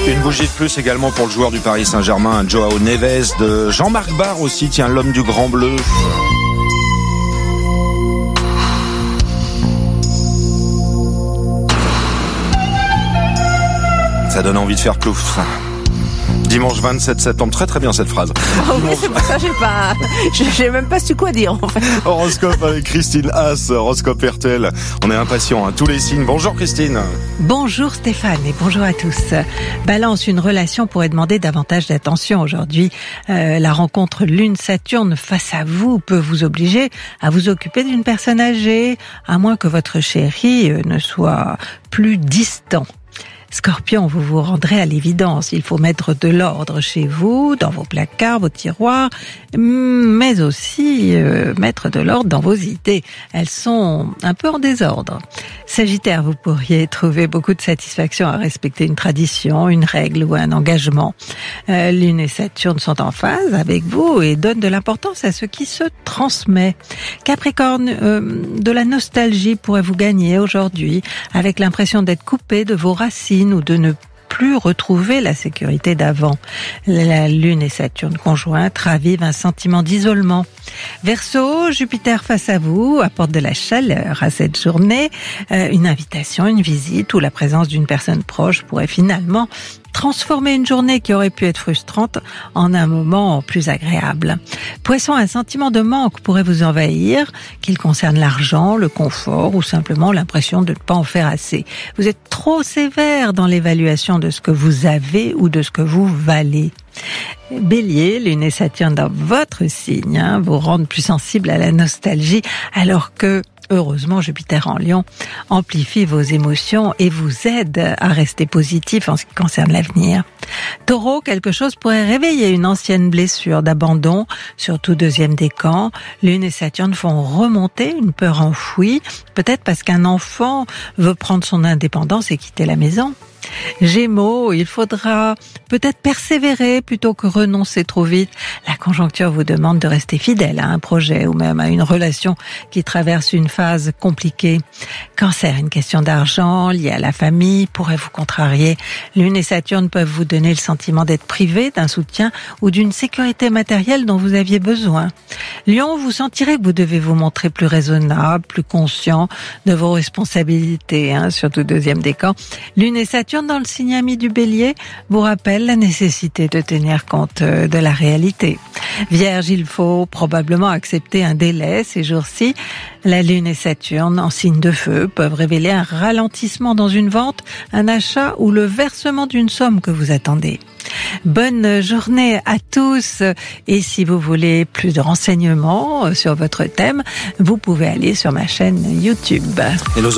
Une bougie de plus également pour le joueur du Paris Saint-Germain, Joao Neves, de Jean-Marc Barr aussi, tiens, l'homme du Grand Bleu. Ça donne envie de faire plouf. Dimanche 27 septembre, très bien cette phrase. Oh oui, c'est pour ça j'ai même pas su quoi dire en fait. Horoscope avec Christine Haas, horoscope RTL. On est impatients, tous les signes. Bonjour Christine. Bonjour Stéphane et bonjour à tous. Balance, une relation pourrait demander davantage d'attention aujourd'hui. La rencontre Lune-Saturne face à vous peut vous obliger à vous occuper d'une personne âgée, à moins que votre chéri ne soit plus distant. Scorpion, vous vous rendrez à l'évidence. Il faut mettre de l'ordre chez vous, dans vos placards, vos tiroirs, mais aussi mettre de l'ordre dans vos idées. Elles sont un peu en désordre. Sagittaire, vous pourriez trouver beaucoup de satisfaction à respecter une tradition, une règle ou un engagement. Lune et Saturne sont en phase avec vous et donnent de l'importance à ce qui se transmet. Capricorne, de la nostalgie pourrait vous gagner aujourd'hui, avec l'impression d'être coupé de vos racines ou de ne plus retrouver la sécurité d'avant. La Lune et Saturne conjointes ravivent un sentiment d'isolement. Verseau, Jupiter face à vous apporte de la chaleur à cette journée. Une invitation, une visite ou la présence d'une personne proche pourrait finalement transformer une journée qui aurait pu être frustrante en un moment plus agréable. Poisson, un sentiment de manque pourrait vous envahir, qu'il concerne l'argent, le confort ou simplement l'impression de ne pas en faire assez. Vous êtes trop sévère dans l'évaluation de ce que vous avez ou de ce que vous valez. Bélier, Lune et Saturne dans votre signe vous rendent plus sensible à la nostalgie, alors que heureusement, Jupiter en Lion amplifie vos émotions et vous aide à rester positif en ce qui concerne l'avenir. Taureau, quelque chose pourrait réveiller une ancienne blessure d'abandon, surtout deuxième décan. Lune et Saturne font remonter une peur enfouie, peut-être parce qu'un enfant veut prendre son indépendance et quitter la maison. Gémeaux, il faudra peut-être persévérer plutôt que renoncer trop vite. La conjoncture vous demande de rester fidèle à un projet ou même à une relation qui traverse une phase compliquée. Cancer, une question d'argent liée à la famille pourrait vous contrarier. Lune et Saturne peuvent vous donner le sentiment d'être privé d'un soutien ou d'une sécurité matérielle dont vous aviez besoin. Lion, vous sentirez que vous devez vous montrer plus raisonnable, plus conscient de vos responsabilités, surtout deuxième décan. Lune et Saturne dans le signe ami du Bélier vous rappelle la nécessité de tenir compte de la réalité. Vierge, il faut probablement accepter un délai ces jours-ci. La Lune et Saturne en signe de feu peuvent révéler un ralentissement dans une vente, un achat ou le versement d'une somme que vous attendez. Bonne journée à tous, et si vous voulez plus de renseignements sur votre thème, vous pouvez aller sur ma chaîne YouTube.